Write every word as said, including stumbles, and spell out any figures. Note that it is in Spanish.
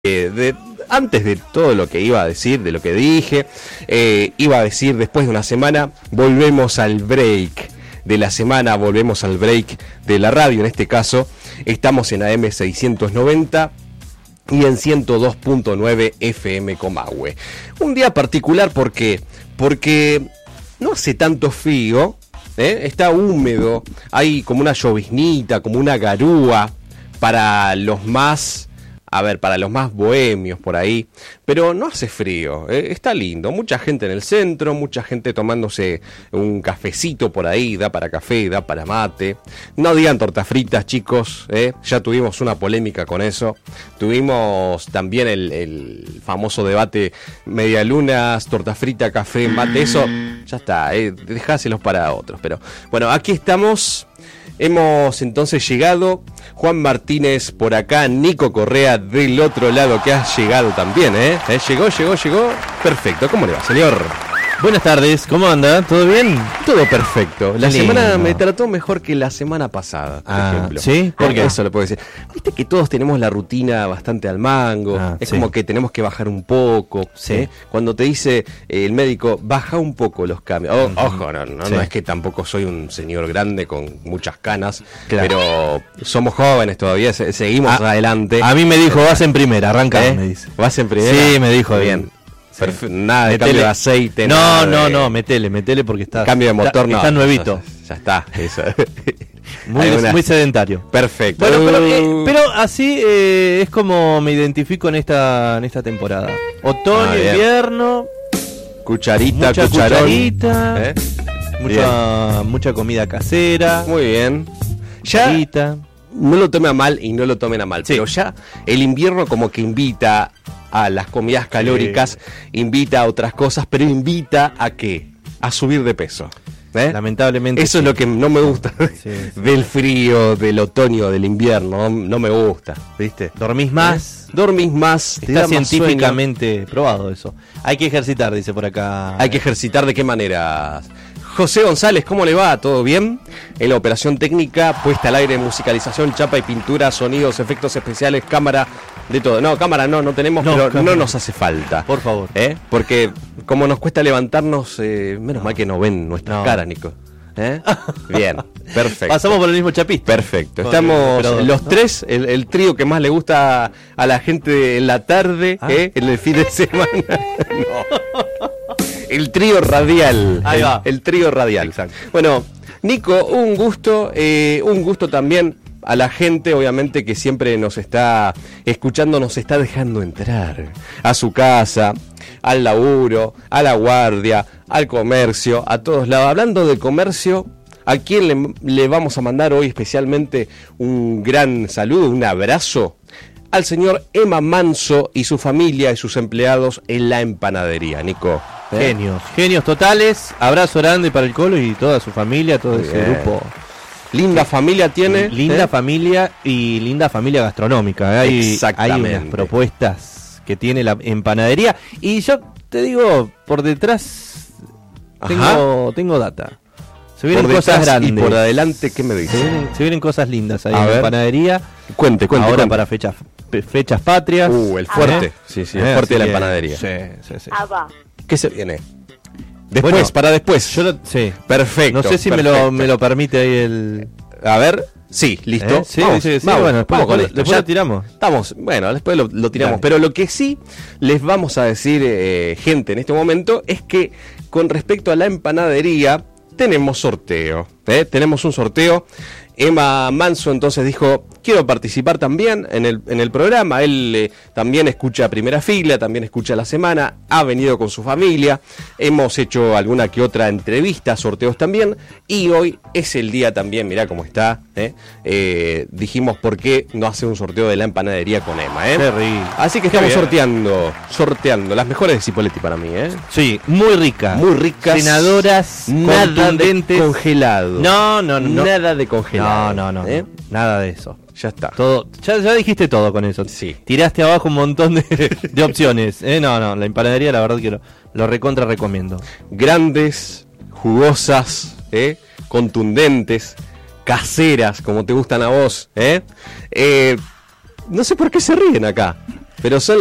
Eh, de, antes de todo lo que iba a decir, de lo que dije, eh, iba a decir después de una semana, volvemos al break de la semana, volvemos al break de la radio, en este caso, estamos en A M seiscientos noventa y en ciento dos punto nueve F M Comahue. Un día particular, ¿por qué? Porque no hace tanto frío, ¿eh? Está húmedo, hay como una lloviznita, como una garúa para los más... A ver, para los más bohemios por ahí, pero no hace frío, eh, está lindo, mucha gente en el centro, mucha gente tomándose un cafecito por ahí, da para café, da para mate, no digan tortas fritas, chicos, eh, ya tuvimos una polémica con eso, tuvimos también el, el famoso debate medialunas, torta frita, café, mate, eso ya está, eh, dejáselos para otros, pero bueno, aquí estamos. Hemos entonces llegado, Juan Martínez por acá, Nico Correa del otro lado que ha llegado también, ¿eh? ¿Eh? Llegó, llegó, llegó. Perfecto, ¿cómo le va, señor? Buenas tardes, ¿cómo anda? ¿Todo bien? Todo perfecto. La Lindo. semana me trató mejor que la semana pasada, por ah, ejemplo. ¿Sí? ¿Por qué? Eso lo puedo decir. Viste que todos tenemos la rutina bastante al mango. Ah, es sí. como que tenemos que bajar un poco. Sí. ¿eh? Cuando te dice eh, el médico, baja un poco los cambios. O- Uh-huh. Ojo, no, no, Sí. no es que tampoco soy un señor grande con muchas canas. Claro. Pero somos jóvenes todavía, se- seguimos Ah, adelante. A mí me dijo, vas en primera, arranca, ¿Eh? me dice. ¿Vas en primera? Sí, me dijo. Bien. Sí. Perfe- Nada de Metele. cambio de aceite. No, nada no, de- no, metele, metele porque está... Cambio de motor, está, no. Está nuevito. Ya, ya está. Eso. Muy, Hay una- muy sedentario. Perfecto. Bueno, pero, eh, pero así eh, es como me identifico en esta en esta temporada. Otoño, Ah, bien. invierno, Cucharita, mucha cucharón. cucharita, ¿Eh? mucha, mucha comida casera, Muy bien. Ya cucharita. no lo tome a mal y no lo tomen a mal, Sí. pero ya el invierno como que invita a las comidas calóricas, invita a otras cosas, pero invita a qué? A subir de peso. ¿eh? Lamentablemente. Eso es sí. lo que no me gusta Sí. del frío, del otoño, del invierno, no, no me gusta, ¿viste? Dormís más. Dormís más, te da Está más científicamente probado eso. Hay que ejercitar, dice por acá. sueño. Hay que ejercitar, ¿de qué manera? José González, ¿cómo le va? ¿Todo bien? En la operación técnica, puesta al aire, musicalización, chapa y pintura, sonidos, efectos especiales, cámara, de todo. No, cámara no, no tenemos, No, pero cámara. no nos hace falta. Por favor. ¿Eh? Porque como nos cuesta levantarnos, eh, menos No. mal que no ven nuestras No. caras, Nico. ¿Eh? Bien, perfecto. Pasamos por el mismo chapista. Perfecto. Con el Estamos operador, los ¿no? tres, el, el trío que más le gusta a la gente en la tarde, Ah. ¿eh? En el fin de semana. No. El trío radial. Ahí el, va. el trío radial. Exacto. Bueno, Nico, un gusto, eh, un gusto también a la gente, obviamente, que siempre nos está escuchando, nos está dejando entrar a su casa, al laburo, a la guardia, al comercio, a todos lados. Hablando de comercio, ¿a quién le, le vamos a mandar hoy especialmente un gran saludo, un abrazo? Al señor Emma Manso y su familia y sus empleados en la empanadería, Nico. ¿eh? Genios, genios totales. Abrazo grande para el Colo y toda su familia, todo Muy ese bien. grupo. Linda familia tiene. Linda ¿eh? familia y linda familia gastronómica. ¿eh? Hay, hay Exactamente. unas propuestas que tiene la empanadería. Y yo te digo, por detrás tengo, tengo data. Se vienen Por cosas detrás grandes. y por adelante, ¿qué me Se dice? vienen, se vienen cosas lindas ahí A en la ver. empanadería. Cuente, cuente. Ahora cuente. para fechas fe- fechas patrias. Uh, el fuerte. Sí, sí, el Eh, fuerte de la así que- empanadería. Sí, sí, sí. Ah, va. ¿Qué se viene? Después, Bueno, para después. Yo lo- sí. Perfecto. No sé si me lo, perfecto. me lo permite ahí el... A ver, sí, listo. ¿Eh? Sí, Vamos, sí, sí, vamos, bueno, después, vamos con lo- esto. después Ya lo tiramos. Estamos, bueno, después lo, lo tiramos. Dale. Pero lo que sí les vamos a decir, eh, gente, en este momento, es que con respecto a la empanadería, tenemos sorteo. ¿eh? Tenemos un sorteo. Emma Manso entonces dijo, quiero participar también en el, en el programa. Él eh, también escucha Primera Fila, también escucha La Semana, ha venido con su familia, hemos hecho alguna que otra entrevista, sorteos también, y hoy es el día también, mirá cómo está, ¿eh? Eh, dijimos por qué no hace un sorteo de la empanadería con Emma. ¿eh? Qué rico. Así que Qué estamos bien. sorteando, sorteando, las mejores de Cipoletti para mí, ¿eh? Sí, muy ricas. Muy ricas. Senadoras, nada de contundentes, congelado. No, no, no. Nada de congelado. No, no, no. ¿eh? Nada de eso. Ya está. Todo, ya, ya dijiste todo con eso. Sí. Tiraste abajo un montón de, de opciones. ¿eh? No, no, la empanadería la verdad que lo, lo recontra recomiendo. Grandes, jugosas, ¿eh? Contundentes, caseras, como te gustan a vos. ¿eh? Eh, no sé por qué se ríen acá. Pero son